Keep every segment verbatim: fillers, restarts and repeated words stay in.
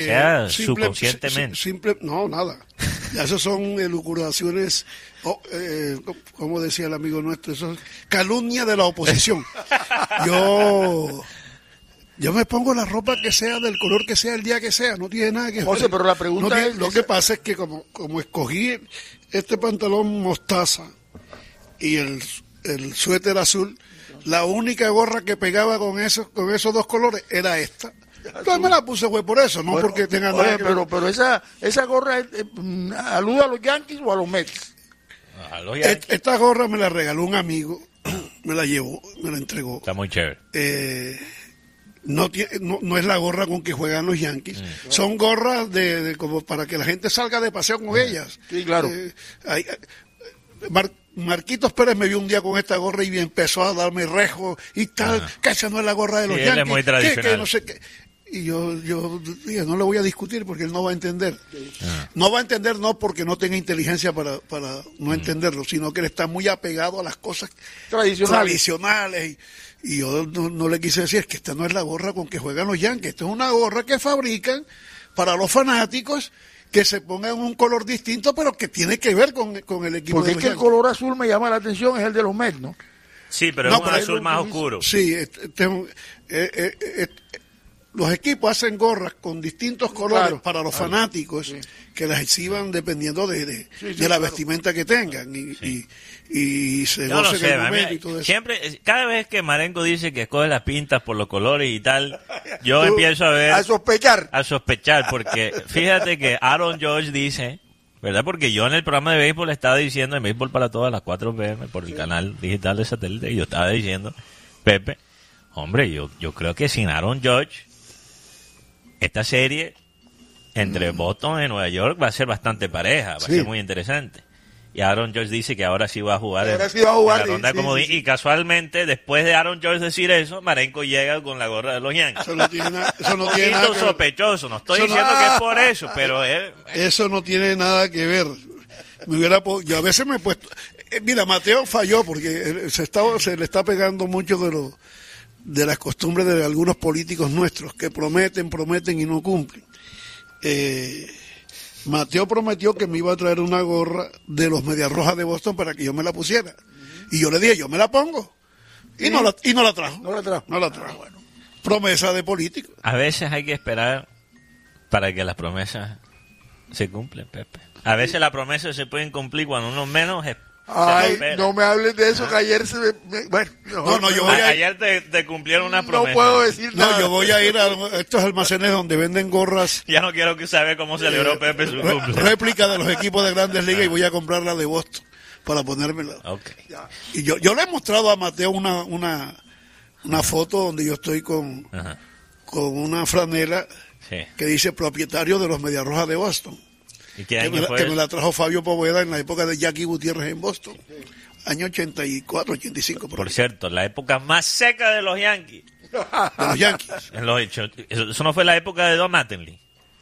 O sea, simple, subconscientemente. Simple, no, nada. Ya esas son elucubraciones, oh, eh, como decía el amigo nuestro, eso es calumnia de la oposición. Yo... Yo me pongo la ropa que sea, del color que sea, el día que sea, no tiene nada que ver. José, pero la pregunta no tiene, es... Lo que pasa es que como, como escogí este pantalón mostaza y el, el suéter azul, la única gorra que pegaba con esos, con esos dos colores era esta. Entonces me la puse, güey, por eso, no bueno, porque tenga oye, nada que ver. Pero, pero esa, esa gorra eh, alude a los Yankees o a los Mets. A los Yankees. Esta gorra me la regaló un amigo, me la llevó, me la entregó. Está muy chévere. Eh... No, tiene, no, no es la gorra con que juegan los Yankees. Mm. Son gorras de, de como para que la gente salga de paseo con mm. ellas. Sí, claro. Eh, hay, Mar, Marquitos Pérez me vio un día con esta gorra y empezó a darme rejo y tal, que esa no es la gorra de los sí, Yankees. Él es muy tradicional. Que, que no sé qué. Y yo, yo dije, no le voy a discutir porque él no va a entender. Ah. No va a entender no porque no tenga inteligencia para, para no mm. entenderlo, sino que él está muy apegado a las cosas tradicionales. tradicionales y, Y yo no, no le quise decir, es que esta no es la gorra con que juegan los Yankees, esta es una gorra que fabrican para los fanáticos que se pongan un color distinto, pero que tiene que ver con, con el equipo. Porque de es los que Yankees. El color azul me llama la atención, es el de los Mets, ¿no? Sí, pero no, es un pero azul más oscuro. Sí, este, este, eh, eh, eh, los equipos hacen gorras con distintos colores claro, para los claro, fanáticos sí. que las exhiban dependiendo de, de, sí, sí, de la claro. vestimenta que tengan y, sí. y, y se Yo no gocen sé, el a mí, momento y todo eso. siempre, cada vez que Marenco dice que escoge las pintas por los colores y tal, yo empiezo a ver... A sospechar. A sospechar, porque fíjate que Aaron George dice, ¿verdad? Porque yo en el programa de béisbol estaba diciendo, en Béisbol para Todas, a las cuatro pe eme, por el sí. canal digital de satélite, y yo estaba diciendo, Pepe, hombre, yo, yo creo que sin Aaron George, esta serie entre mm. Boston y Nueva York va a ser bastante pareja, va sí. a ser muy interesante. Y Aaron George dice que ahora sí va a jugar, en, sí va a jugar en la ronda sí, como sí, sí. Y casualmente, después de Aaron George decir eso, Marenco llega con la gorra de los Yankees. Eso no tiene, na, eso no tiene nada que ver. Sospechoso, no estoy eso diciendo no, que es por eso, pero es... Eso no tiene nada que ver. Me hubiera, yo a veces me he puesto... Eh, mira, Mateo falló porque se, está, se le está pegando mucho de los... de las costumbres de algunos políticos nuestros que prometen, prometen y no cumplen. Eh, Mateo prometió que me iba a traer una gorra de los Medias Rojas de Boston para que yo me la pusiera. Y yo le dije, yo me la pongo. Y, ¿sí? no, la, y no la trajo. No la trajo. No la trajo. Ah, bueno. Promesa de político. A veces hay que esperar para que las promesas se cumplen, Pepe. A veces las promesas se pueden cumplir cuando uno menos espera. Ay, no me hables de eso, que ayer se me... me bueno, no, no, yo voy a, ayer te, te cumplieron una promesa. No puedo decir no, nada. No, yo voy a ir a estos almacenes donde venden gorras. Ya no quiero que sabe cómo celebró eh, Pepe su cumple. Réplica de los equipos de Grandes Ligas y voy a comprar la de Boston para ponérmela. Okay. Y yo, yo le he mostrado a Mateo una, una, una foto donde yo estoy con, Ajá. con una franela sí. que dice propietario de los Medias Rojas de Boston. ¿Y qué que, año me, fue que eso? me la trajo Fabio Poveda en la época de Jackie Gutiérrez en Boston, año ochenta y cuatro, ochenta y cinco. Por, por cierto, la época más seca de los Yankees. De los Yankees. En los hechos, eso no fue la época de Don Mattingly.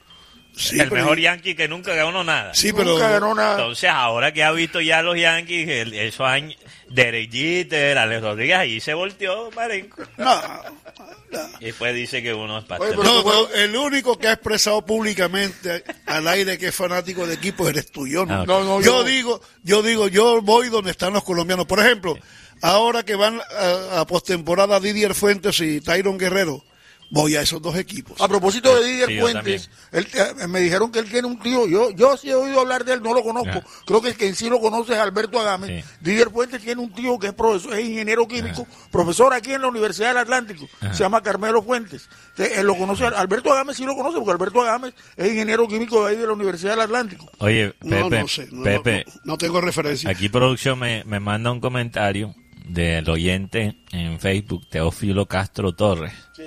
Sí, el mejor y... Yankee que nunca ganó nada. Sí, pero... Nunca ganó nada. Entonces, ahora que ha visto ya los Yankees, el, esos años, Derek Jeter, Alex Rodríguez, ahí se volteó Marenco. No, no. Y después dice que uno es pastel. No, no, el único que ha expresado públicamente al aire que es fanático de equipo eres tú, yo no. Ah, okay. no, no yo, yo digo, yo digo, yo voy donde están los colombianos. Por ejemplo, sí. ahora que van a, a postemporada Didier Fuentes y Tyron Guerrero, voy a esos dos equipos. A propósito de Didier sí, Fuentes, él, eh, me dijeron que él tiene un tío, yo yo sí he oído hablar de él, no lo conozco, yeah. creo que el que en sí lo conoce es Alberto Agame. Sí. Didier Fuentes tiene un tío que es profesor, es ingeniero químico, yeah. profesor aquí en la Universidad del Atlántico, yeah. se llama Carmelo Fuentes. Entonces, él lo conoce, Alberto Agame sí lo conoce, porque Alberto Agame es ingeniero químico de ahí de la Universidad del Atlántico. Oye, Pepe, no, no, sé, no, Pepe, no, no, no tengo referencia. Aquí producción me, me manda un comentario del oyente en Facebook, Teófilo Castro Torres. Sí.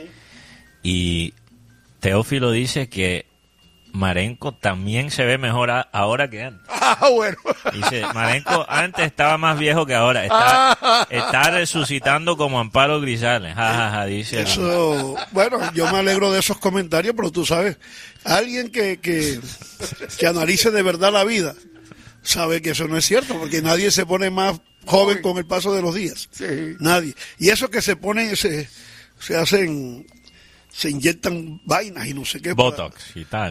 Y Teófilo dice que Marenco también se ve mejor a, ahora que antes. Ah, bueno. Dice, Marenco antes estaba más viejo que ahora. Está, está resucitando como Amparo Grisales. Ja, ja, ja, dice. Eso, bueno, yo me alegro de esos comentarios, pero tú sabes, alguien que, que, que analice de verdad la vida sabe que eso no es cierto, porque nadie se pone más joven con el paso de los días. Sí. Nadie. Y eso que se ponen, se, se hacen... se inyectan vainas y no sé qué. para- Botox y tal.